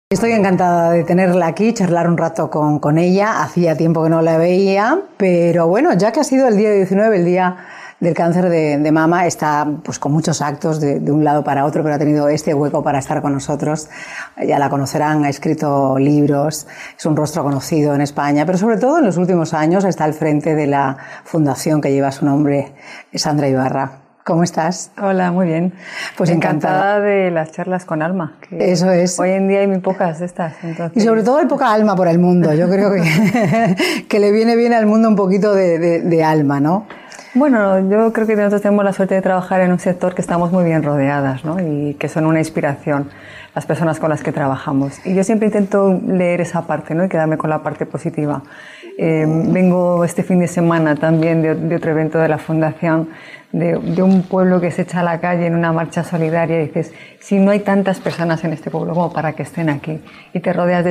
Estoy encantada de tenerla aquí, charlar un rato con ella. Hacía tiempo que no la veía, pero bueno, ya que ha sido el día 19, el día del cáncer de mama, está pues con muchos actos de un lado para otro, pero ha tenido este hueco para estar con nosotros. Ya la conocerán, ha escrito libros, es un rostro conocido en España, pero sobre todo en los últimos años está al frente de la fundación que lleva su nombre, Sandra Ibarra. ¿Cómo estás? Hola, muy bien. Pues encantada de las charlas con alma. Que eso es. Hoy en día hay muy pocas de estas. Entonces... Y sobre todo hay poca alma por el mundo. Yo creo que le viene bien al mundo un poquito de alma, ¿no? Bueno, yo creo que nosotros tenemos la suerte de trabajar en un sector que estamos muy bien rodeadas, ¿no? Y que son una inspiración las personas con las que trabajamos. Y yo siempre intento leer esa parte, ¿no? Y quedarme con la parte positiva. Vengo este fin de semana también de otro evento de la Fundación, de un pueblo que se echa a la calle en una marcha solidaria y dices, si no hay tantas personas en este pueblo como para que estén aquí, y te rodeas de